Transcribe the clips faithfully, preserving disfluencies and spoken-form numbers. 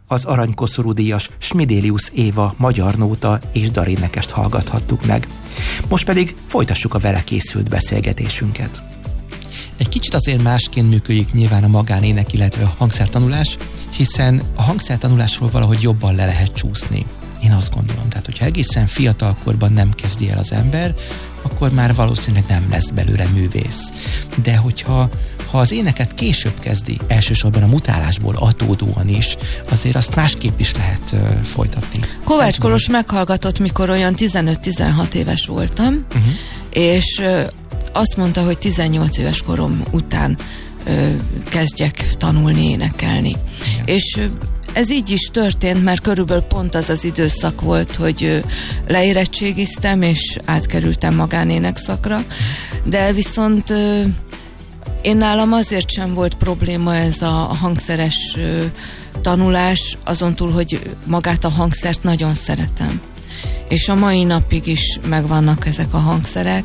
az aranykoszorú díjas Smidélius Éva magyar nóta és darénekest hallgathattuk meg. Most pedig folytassuk a vele készült beszélgetésünket. Egy kicsit azért másként működik nyilván a magánének, illetve a hangszertanulás, hiszen a hangszertanulásról valahogy jobban le lehet csúszni. Én azt gondolom, tehát hogyha egészen fiatalkorban nem kezdi el az ember, akkor már valószínűleg nem lesz belőle művész. De hogyha ha az éneket később kezdi, elsősorban a mutálásból adódóan is, azért azt másképp is lehet uh, folytatni. Kovács Kolos meghallgatott, mikor olyan tizenöt-tizenhat éves voltam, uh-huh. és uh, azt mondta, hogy tizennyolc éves korom után uh, kezdjek tanulni, énekelni. Igen. És uh, ez így is történt, mert körülbelül pont az az időszak volt, hogy leérettségiztem, és átkerültem magánének szakra, de viszont én nálam azért sem volt probléma ez a hangszeres tanulás, azon túl, hogy magát a hangszert nagyon szeretem. És a mai napig is megvannak ezek a hangszerek,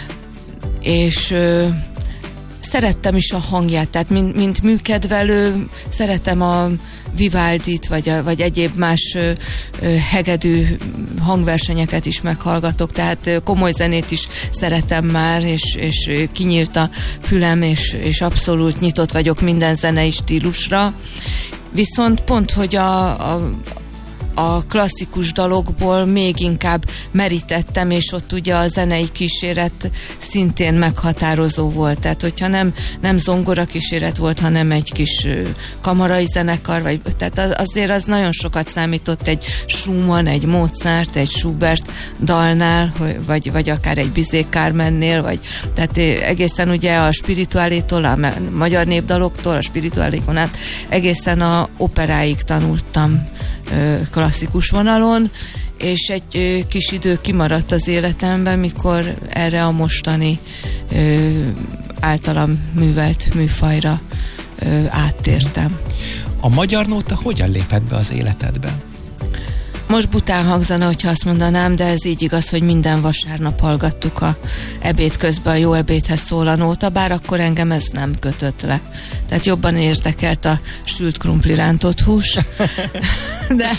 és szerettem is a hangját, tehát mint, mint műkedvelő, szeretem a Vivaldit, vagy, a, vagy egyéb más ö, ö, hegedű hangversenyeket is meghallgatok, tehát ö, komoly zenét is szeretem már, és, és kinyílt a fülem, és, és abszolút nyitott vagyok minden zenei stílusra. Viszont pont, hogy a, a a klasszikus dalokból még inkább merítettem, és ott ugye a zenei kíséret szintén meghatározó volt. Tehát, hogyha nem, nem zongora kíséret volt, hanem egy kis kamarai zenekar, vagy, tehát az, azért az nagyon sokat számított egy Schumann, egy Mozart, egy Schubert dalnál, vagy, vagy akár egy Bizet Carmennél, vagy tehát egészen ugye a spirituálétól, a magyar népdaloktól, a spirituálékon át egészen a operáig tanultam klasszikus vonalon, és egy ö, kis idő kimaradt az életemben, mikor erre a mostani ö, általam művelt műfajra ö, áttértem. A magyar nóta hogyan lépett be az életedbe? Most bután hangzana, hogyha azt mondanám, de ez így igaz, hogy minden vasárnap hallgattuk a ebéd közben, a jó ebédhez szól a nóta, bár akkor engem ez nem kötött le. Tehát jobban érdekelt a sült krumpli rántott hús. De,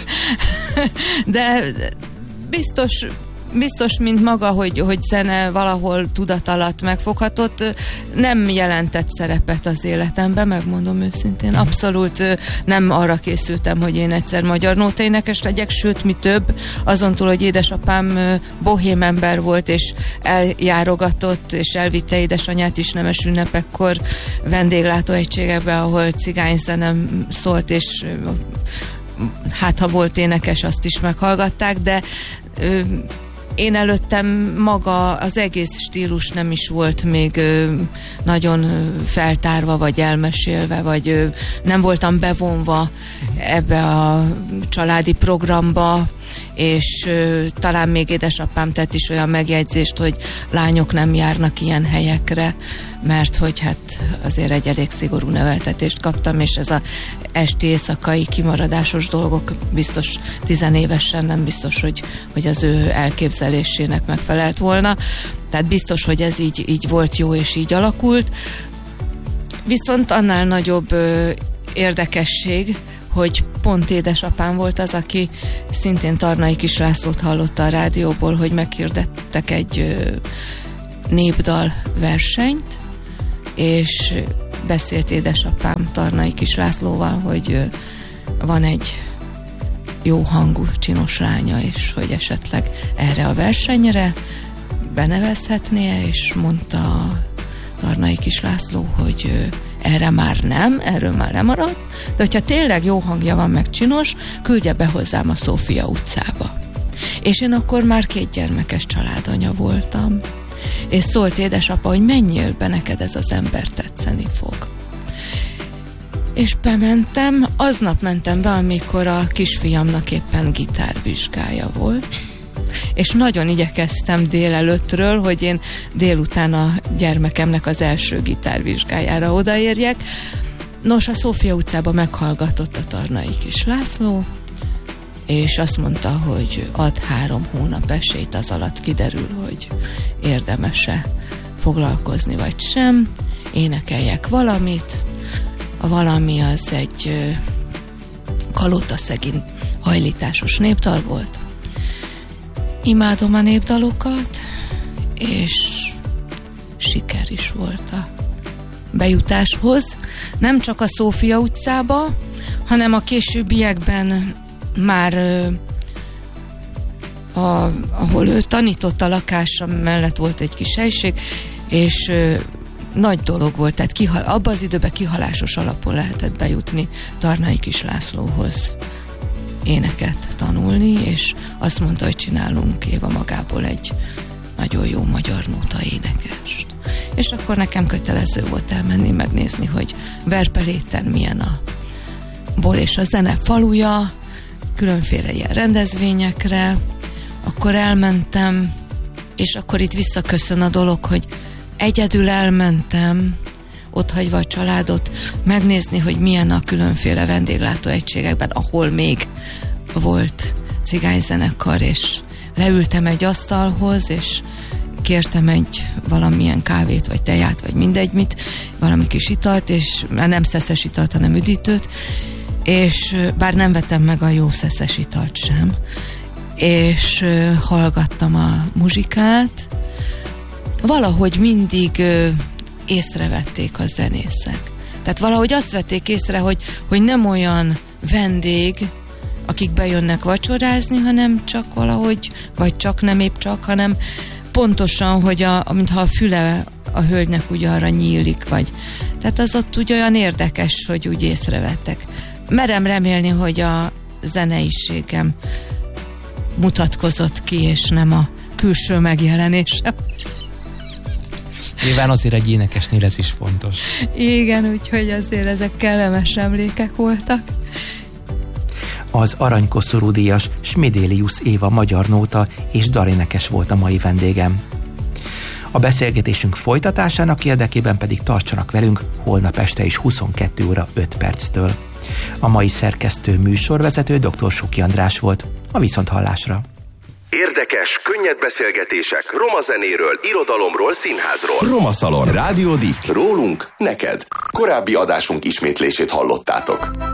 de biztos, biztos, mint maga, hogy, hogy zene valahol tudat alatt megfoghatott, nem jelentett szerepet az életemben, megmondom őszintén. Abszolút nem arra készültem, hogy én egyszer magyar nótaénekes legyek, sőt, mi több, azon túl, hogy édesapám bohém ember volt, és eljárogatott, és elvitte édesanyát is nemes ünnepekkor vendéglátóegységekbe, ahol cigányzenem szólt, és hát ha volt énekes, azt is meghallgatták, de ö, én előttem maga az egész stílus nem is volt még ö, nagyon ö, feltárva, vagy elmesélve, vagy ö, nem voltam bevonva ebbe a családi programba, és ö, talán még édesapám tett is olyan megjegyzést, hogy lányok nem járnak ilyen helyekre, mert hogy hát azért egy elég szigorú neveltetést kaptam, és ez a esti éjszakai kimaradásos dolgok biztos tizenévesen nem biztos, hogy, hogy az ő elképzelésének megfelelt volna. Tehát biztos, hogy ez így, így volt jó, és így alakult. Viszont annál nagyobb ö, érdekesség, hogy pont édesapám volt az, aki szintén Tarnai Kis Lászlót hallotta a rádióból, hogy meghirdettek egy ö, népdal versenyt, és beszélt édesapám Tarnai Kis Lászlóval, hogy ö, van egy jó hangú, csinos lánya, és hogy esetleg erre a versenyre benevezhetnie, és mondta Tarnai Kis László, hogy ö, erre már nem, erről már lemaradt, de hogyha tényleg jó hangja van, meg csinos, küldje be hozzám a Szófia utcába. És én akkor már két gyermekes családanya voltam. És szólt édesapa, hogy menjél be, neked ez az ember tetszeni fog. És bementem, aznap mentem be, amikor a kisfiamnak éppen gitárvizsgája volt, és nagyon igyekeztem délelőttről, hogy én délután a gyermekemnek az első gitárvizsgájára odaérjek. Nos, a Szófia utcában meghallgatott a Tarnai Kis László, és azt mondta, hogy ad három hónap esélyt, az alatt kiderül, hogy érdemes-e foglalkozni, vagy sem. Énekeljek valamit. A valami az egy Kalotaszegin hajlításos népdal volt. Imádom a népdalokat, és siker is volt a bejutáshoz. Nem csak a Szófia utcába, hanem a későbbiekben már a, ahol ő tanított, a lakása mellett volt egy kis helység, és ö, nagy dolog volt, tehát kihal, abban az időben kihalásos alapon lehetett bejutni Tarnai Kis Lászlóhoz éneket tanulni, és azt mondta, hogy csinálunk Éva magából egy nagyon jó magyar nóta énekest. És akkor nekem kötelező volt elmenni, megnézni, hogy Verpeléten milyen a bor és a zene faluja, különféle ilyen rendezvényekre. Akkor elmentem, és akkor itt visszaköszön a dolog, hogy egyedül elmentem, otthagyva a családot, megnézni, hogy milyen a különféle vendéglátóegységekben, ahol még volt cigányzenekar, és leültem egy asztalhoz, és kértem egy valamilyen kávét, vagy teját, vagy mindegy mit, valami kis italt, és nem szeszes italt, hanem üdítőt, és bár nem vettem meg a jó szeszes italt sem, és hallgattam a muzsikát, valahogy mindig észrevették a zenészek. Tehát valahogy azt vették észre, hogy, hogy nem olyan vendég, akik bejönnek vacsorázni, hanem csak valahogy, vagy csak nem épp csak, hanem pontosan, hogy a, mintha a füle a hölgynek úgy arra nyílik, vagy. Tehát az ott úgy olyan érdekes, hogy úgy észrevettek. Merem remélni, hogy a zeneiségem mutatkozott ki, és nem a külső megjelenésem. Nyilván azért egy énekesnél ez is fontos. Igen, úgyhogy azért ezek kellemes emlékek voltak. Az aranykoszorú díjas Smidélius Éva magyar nóta és dalénekes volt a mai vendégem. A beszélgetésünk folytatásának érdekében pedig tartsanak velünk holnap este is huszonkettő óra öt perctől. A mai szerkesztő műsorvezető dr. Suki András volt. A viszonthallásra. Érdekes, könnyed beszélgetések roma zenéről, irodalomról, színházról. Roma Szalon. Rádió Dik. Rólunk, neked. Korábbi adásunk ismétlését hallottátok.